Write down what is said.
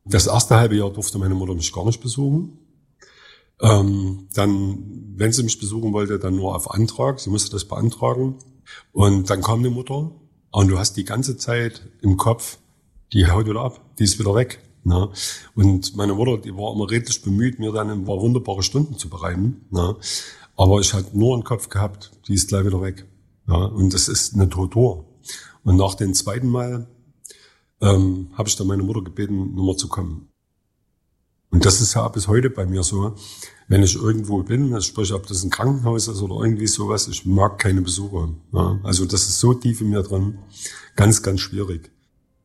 Das erste halbe Jahr durfte meine Mutter mich gar nicht besuchen. Dann, wenn sie mich besuchen wollte, dann nur auf Antrag. Sie musste das beantragen. Und dann kam die Mutter und du hast die ganze Zeit im Kopf, die haut wieder ab, die ist wieder weg. Ne? Und meine Mutter, die war immer redlich bemüht, mir dann ein paar wunderbare Stunden zu bereiten. Ne? Aber ich hatte nur im Kopf gehabt, die ist gleich wieder weg. Ja? Und das ist eine Tortur. Und nach dem zweiten Mal habe ich dann meine Mutter gebeten, nochmal zu kommen. Und das ist ja bis heute bei mir so, wenn ich irgendwo bin, also sprich, ob das ein Krankenhaus ist oder irgendwie sowas, ich mag keine Besucher. Ja, also das ist so tief in mir drin, ganz, ganz schwierig.